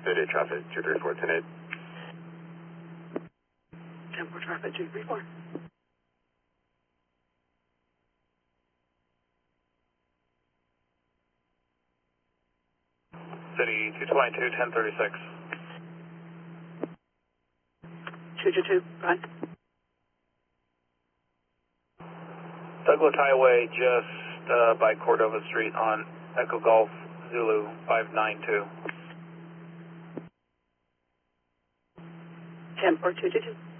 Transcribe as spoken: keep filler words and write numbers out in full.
City traffic, two three four, ten eight. ten four traffic, two three four. City two twenty-two, ten thirty-six. two two two, right. Douglas Highway, just uh, by Cordova Street on Echo Golf Zulu five nine two. ten four, two two two.